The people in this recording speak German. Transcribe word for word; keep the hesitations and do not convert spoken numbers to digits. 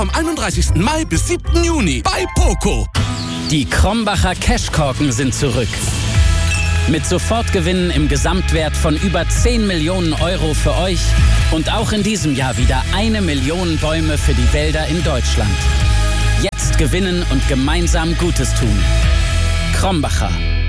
Vom einunddreißigsten Mai bis siebten Juni bei Poco. Die Krombacher Cashkorken sind zurück. Mit Sofortgewinnen im Gesamtwert von über zehn Millionen Euro für euch und auch in diesem Jahr wieder eine Million Bäume für die Wälder in Deutschland. Jetzt gewinnen und gemeinsam Gutes tun. Krombacher.